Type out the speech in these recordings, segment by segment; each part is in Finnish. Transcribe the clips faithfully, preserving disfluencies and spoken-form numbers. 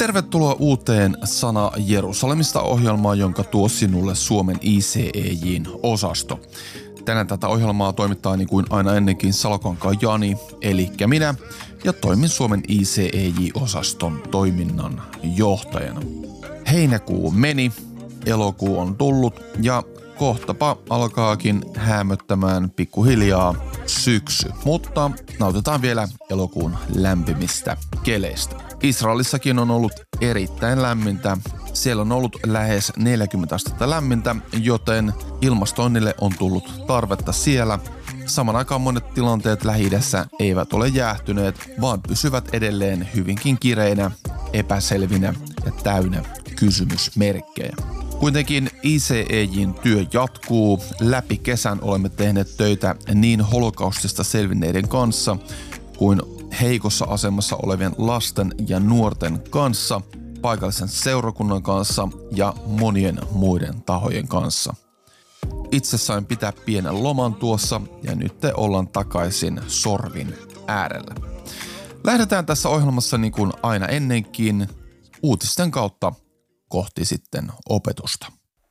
Tervetuloa uuteen Sana Jerusalemista -ohjelmaan, jonka tuo sinulle Suomen I C E J:n osasto. Tänään tätä ohjelmaa toimittaa niin kuin aina ennenkin Salokankaan Jani, eli minä, ja toimin Suomen I C E J-osaston toiminnan johtajana. Heinäkuu meni, elokuu on tullut ja kohtapa alkaakin häämöttämään pikkuhiljaa syksy, mutta nautitaan vielä elokuun lämpimistä keleistä. Israelissakin on ollut erittäin lämmintä. Siellä on ollut lähes neljäkymmentä astetta lämmintä, joten ilmastoinnille on tullut tarvetta siellä. Saman aikaan monet tilanteet Lähi-idässä eivät ole jäähtyneet, vaan pysyvät edelleen hyvinkin kireinä, epäselvinä ja täynnä kysymysmerkkejä. Kuitenkin I C E J:n työ jatkuu. Läpi kesän olemme tehneet töitä niin holokaustista selvinneiden kanssa kuin heikossa asemassa olevien lasten ja nuorten kanssa, paikallisen seurakunnan kanssa ja monien muiden tahojen kanssa. Itse sain pitää pienen loman tuossa ja nyt te ollaan takaisin sorvin äärellä. Lähdetään tässä ohjelmassa niin kuin aina ennenkin uutisten kautta kohti sitten opetusta.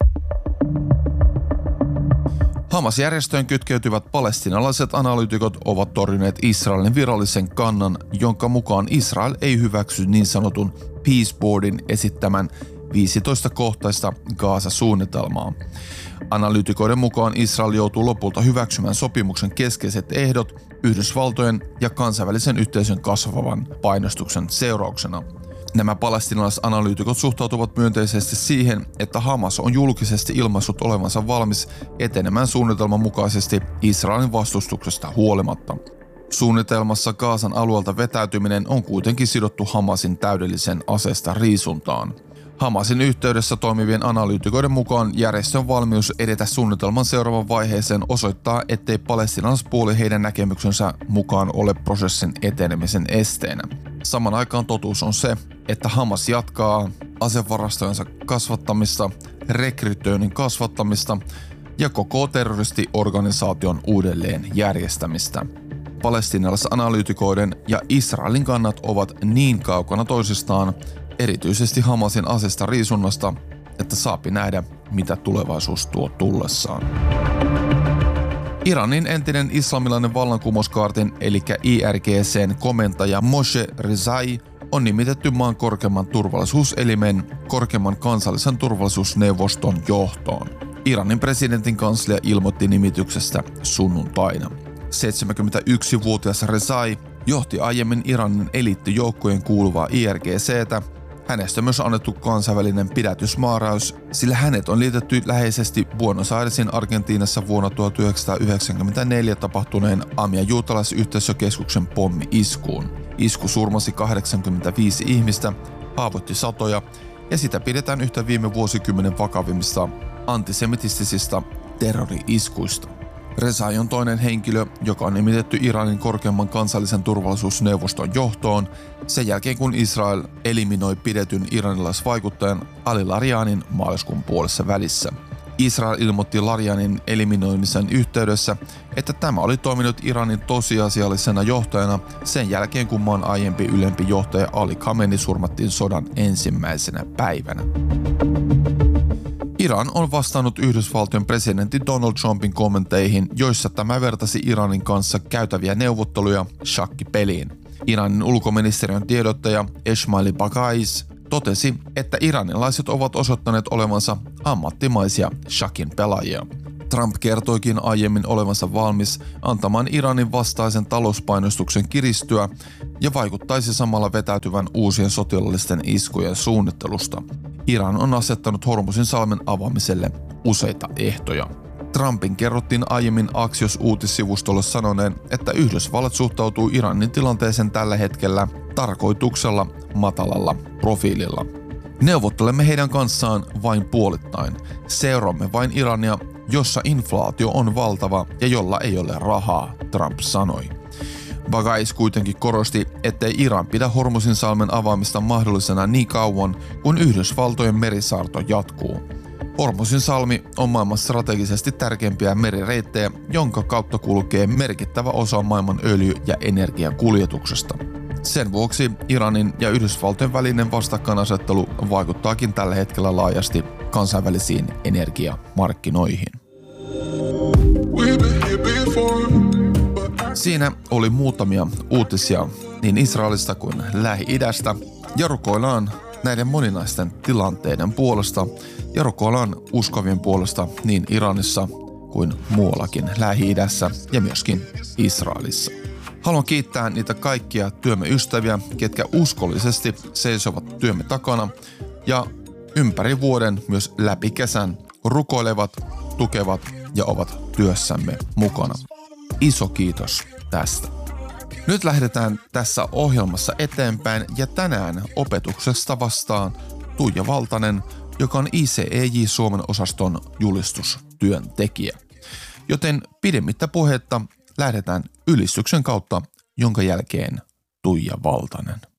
Hamas-järjestöön kytkeytyvät palestiinalaiset analyytikot ovat torjuneet Israelin virallisen kannan, jonka mukaan Israel ei hyväksy niin sanotun Peace Boardin esittämän viisitoista-kohtaista Gaza-suunnitelmaa. Analyytikoiden mukaan Israel joutuu lopulta hyväksymään sopimuksen keskeiset ehdot Yhdysvaltojen ja kansainvälisen yhteisön kasvavan painostuksen seurauksena. Nämä palestiinalaisanalyytikot suhtautuvat myönteisesti siihen, että Hamas on julkisesti ilmaissut olevansa valmis etenemään suunnitelman mukaisesti Israelin vastustuksesta huolimatta. Suunnitelmassa Gazan alueelta vetäytyminen on kuitenkin sidottu Hamasin täydellisen aseista riisuntaan. Hamasin yhteydessä toimivien analyytikoiden mukaan järjestön valmius edetä suunnitelman seuraavan vaiheeseen osoittaa, ettei palestiinalaispuoli heidän näkemyksensä mukaan ole prosessin etenemisen esteenä. Saman aikaan totuus on se, että Hamas jatkaa asevarastojensa kasvattamista, rekrytoinnin kasvattamista ja koko terroristiorganisaation uudelleen järjestämistä. Palestiinalaisanalyytikoiden ja Israelin kannat ovat niin kaukana toisistaan, erityisesti Hamasin aseista riisunnasta, että saapi nähdä, mitä tulevaisuus tuo tullessaan. Iranin entinen islamilainen vallankumouskaartin eli I R G C:n komentaja Moshe Rezai on nimitetty maan korkeimman turvallisuuselimen korkeimman kansallisen turvallisuusneuvoston johtoon. Iranin presidentin kanslia ilmoitti nimityksestä sunnuntaina. seitsemänkymmentäyksivuotias Rezai johti aiemmin Iranin eliittijoukkojen kuuluvaa I R G C:tä. Hänestä myös annettu kansainvälinen pidätysmääräys, sillä hänet on liitetty läheisesti Buenos Airesin Argentiinassa vuonna tuhatyhdeksänsataayhdeksänkymmentäneljä tapahtuneen Amia juutalaisyhteisökeskuksen pommi-iskuun. Isku surmasi kahdeksankymmentäviisi ihmistä, haavoitti satoja ja sitä pidetään yhtä viime vuosikymmenen vakavimmista antisemitistisistä terrori-iskuista. Rezai on toinen henkilö, joka on nimitetty Iranin korkeimman kansallisen turvallisuusneuvoston johtoon sen jälkeen, kun Israel eliminoi pidetyn iranilaisvaikuttajan Ali Larianin maaliskuun puolessa välissä. Israel ilmoitti Larianin eliminoimisen yhteydessä, että tämä oli toiminut Iranin tosiasiallisena johtajana sen jälkeen, kun maan aiempi ylempi johtaja Ali Khamenei surmattiin sodan ensimmäisenä päivänä. Iran on vastannut Yhdysvaltojen presidentti Donald Trumpin kommentteihin, joissa tämä vertasi Iranin kanssa käytäviä neuvotteluja shakkipeliin. Iranin ulkoministeriön tiedottaja Esmail Bagais totesi, että iranilaiset ovat osoittaneet olevansa ammattimaisia shakin pelaajia. Trump kertoikin aiemmin olevansa valmis antamaan Iranin vastaisen talouspainostuksen kiristyä ja vaikuttaisi samalla vetäytyvän uusien sotilaallisten iskujen suunnittelusta. Iran on asettanut Hormuzinsalmen avaamiselle useita ehtoja. Trumpin kerrottiin aiemmin Axios-uutissivustolle sanoneen, että Yhdysvallat suhtautuu Iranin tilanteeseen tällä hetkellä tarkoituksella matalalla profiililla. Neuvottelemme heidän kanssaan vain puolittain. Seuraamme vain Irania, jossa inflaatio on valtava ja jolla ei ole rahaa, Trump sanoi. Bagais kuitenkin korosti, ettei Iran pidä Hormuzinsalmen avaamista mahdollisena niin kauan, kun Yhdysvaltojen merisaarto jatkuu. Hormuzinsalmi on maailman strategisesti tärkeimpiä merireittejä, jonka kautta kulkee merkittävä osa maailman öljy- ja energiakuljetuksesta. Sen vuoksi Iranin ja Yhdysvaltojen välinen vastakkainasettelu vaikuttaakin tällä hetkellä laajasti kansainvälisiin energiamarkkinoihin. Siinä oli muutamia uutisia niin Israelista kuin Lähi-idästä ja rukoillaan näiden moninaisten tilanteiden puolesta ja rukoillaan uskovien puolesta niin Iranissa kuin muuallakin Lähi-idässä ja myöskin Israelissa. Haluan kiittää niitä kaikkia työmme ystäviä, ketkä uskollisesti seisovat työmme takana ja ympäri vuoden myös läpi kesän rukoilevat, tukevat ja ovat työssämme mukana. Iso kiitos tästä. Nyt lähdetään tässä ohjelmassa eteenpäin ja tänään opetuksesta vastaan Tuija Valtanen, joka on I C E J Suomen osaston julistustyöntekijä. Joten pidemmittä puhetta lähdetään ylistyksen kautta, jonka jälkeen Tuija Valtanen.